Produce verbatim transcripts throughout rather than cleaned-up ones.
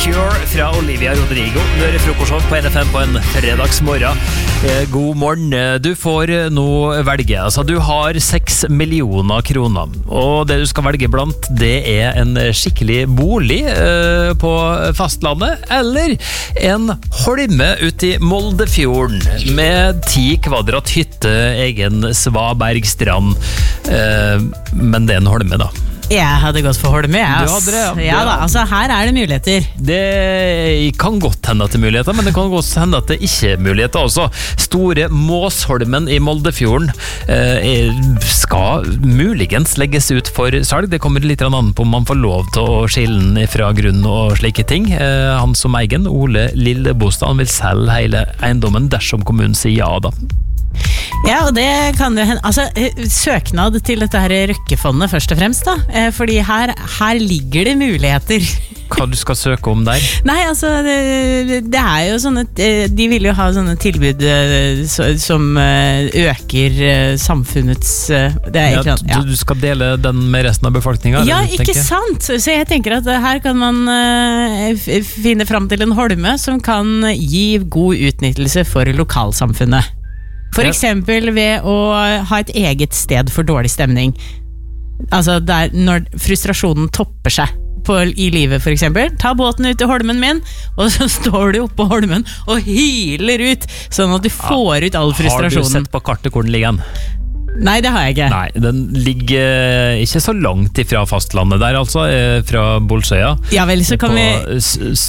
Cure fra Olivia Rodrigo. Du hører frokostshow på N F M på en fredagsmorgen. God morgen. Du får nå velge. Altså, du har seks millioner kroner. Og det du skal velge blant, det er en skikkelig bolig eh, på fastlandet, eller en holme ute i Moldefjorden med ti kvadrat hytte, egen Svabergstrand. Eh, men det er en holme, da. Jeg hadde gått for holme, jeg. Du hadde det, ja. Ja da, altså her er det muligheter. Det kan godt hende at det er muligheter, men det kan godt hende at det ikke er muligheter også. Store Måsholmen i Moldefjorden eh, skal muligens legges ut for salg. Det kommer litt an på om man får lov til å skille den fra grunn og slike ting. Eh, han som eigen, Ole Lillebostad, han vil selge hele eiendommen dersom kommunen sier ja da. Ja, og det kan jo hende, altså søknad til dette her Røkkefondet først og fremst da, fordi her, her ligger det muligheter. Hva du skal søke om der? Nei, altså det, det er jo sånne, de vil jo ha sånne tilbud som øker samfunnets, det er ja, ja. Du skal dele den med resten av befolkningen? Ja, ikke sant? Så jeg tenker at her kan man finne frem til en holme som kan gi god utnyttelse for lokalsamfunnet. For eksempel ved å ha et eget sted for dårlig stemning. Altså der, når frustrasjonen topper seg på, i livet for eksempel. Ta båten ut til holmen min, og så står du oppe på holmen og hyler ut, sånn at du får ut all frustrasjonen. Har du sett på kartet hvor den ligger? Nei, det har jeg ikke. Nei, den ligger ikke så langt ifra fastlandet der, altså, fra Bolsøya. Ja vel, så kan på vi...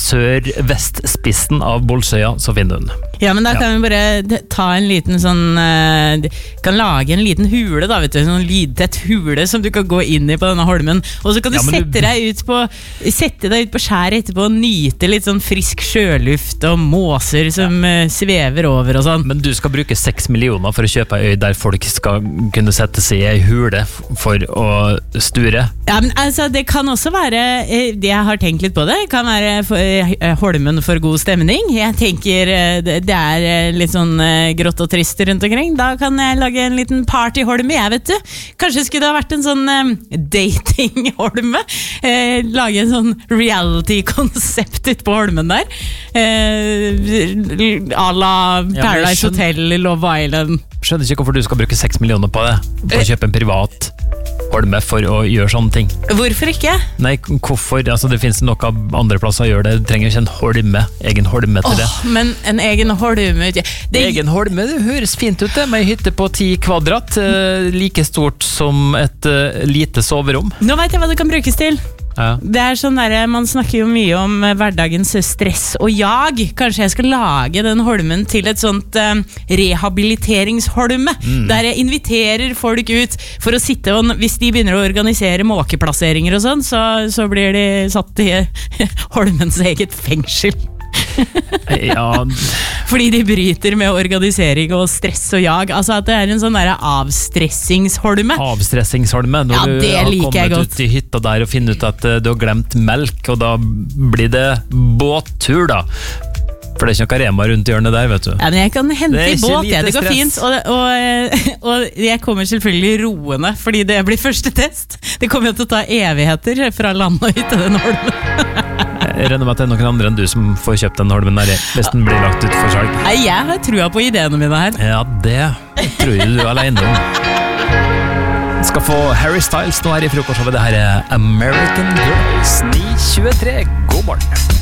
sør-vest-spissen av Bolsøya, så finner du den. Ja, men da kan ja. vi bare ta en liten sånn, uh, kan lage en liten hule da, vet du, en sånn lydtett hule som du kan gå inn i på denne holmen, og så kan du, ja, sette, du... Deg ut på, sette deg ut på skjæret etterpå og nyte litt sånn frisk sjøluft og måser som ja. uh, svever over og sånn. Men du skal bruke seks millioner for å kjøpe en øy der folk skal kunne sette seg i en hule for å sture. Ja, men altså, det kan også være, det jeg har tenkt litt på det, kan være for, holmen for god stemning. Jeg tenker det er litt sånn grått og trist rundt omkring. Da kan jeg lage en liten partyholme, jeg vet du. Kanskje skulle det ha vært en sånn datingholme. Eh, lage en sånn reality-konsept ut på holmen der. Eh, à la Paradise ja, Hotel, Love Island. Skjønner ikke hvorfor du skal bruke seks millioner på det, for å kjøpe en privat holme for å gjøre sånne ting. Hvorfor ikke? Nei, hvorfor? Altså, det finnes nok av andre plasser å gjøre det. Du trenger ikke en holme, egen holme til oh, det. Men en egen holme... Det... Egen holme, det høres fint ut det, med en hytte på ti kvadrat, eh, like stort som et eh, lite soverom. Nå vet jeg hva det kan brukes til. Ja. Det er sånn der, man snakker jo mye om hverdagens stress og jag. Kanskje jeg skal lage den holmen til et sånt uh, rehabiliteringsholme, mm. der jeg inviterer folk ut for å sitte, og hvis de begynner å organisere måkeplasseringer og sånn, så, så blir de satt i holmens eget fengsel. Ja. Fordi de bryter med organisering og stress og jag. Altså at det er en sånn der avstressingsholme. Avstressingsholme. Når ja, det du har kommet godt. ut i hytta der og finner ut at du har glemt melk, og da blir det båttur da. For det er ikke noe Rema rundt hjørnet der, vet du. Ja, men jeg kan hente i båt, ja, det går stress. fint. Og, og, og jeg kommer selvfølgelig roende, fordi det blir første test. Det kommer jo til å ta evigheter fra land og hytte den holmen. Jeg regner med at det er noen andre enn du som får kjøpt den holmen der, hvis den blir lagt ut for salg. Nei, jeg har trua på ideene mine her. Ja, det tror jeg du er alene om. Skal få Harry Styles nå her i frokostshowet. Det her er American Girls ni tjuetre. God morgen.